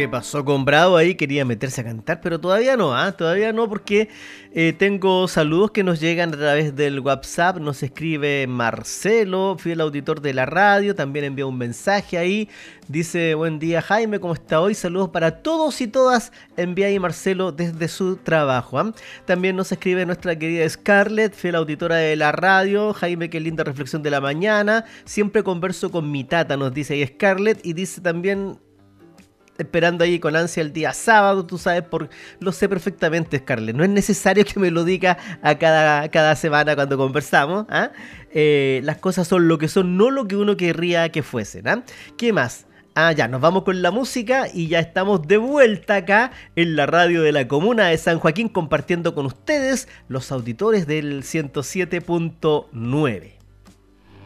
¿Qué pasó con Bravo ahí? Quería meterse a cantar, pero todavía no, ¿ah? Todavía no, porque tengo saludos que nos llegan a través del WhatsApp. Nos escribe Marcelo, fiel auditor de la radio, también envía un mensaje ahí. Dice, buen día Jaime, ¿cómo está hoy? Saludos para todos y todas. Envía ahí Marcelo desde su trabajo, ¿ah? También nos escribe nuestra querida Scarlett, fiel auditora de la radio. Jaime, qué linda reflexión de la mañana. Siempre converso con mi tata, nos dice ahí Scarlett. Y dice también, esperando ahí con ansia el día sábado, tú sabes, lo sé perfectamente, Scarlett. No es necesario que me lo diga a cada semana cuando conversamos, ¿ah? Las cosas son lo que son, no lo que uno querría que fuesen, ¿ah? ¿Qué más? Ah, ya, nos vamos con la música y ya estamos de vuelta acá en la radio de la comuna de San Joaquín compartiendo con ustedes, los auditores del 107.9.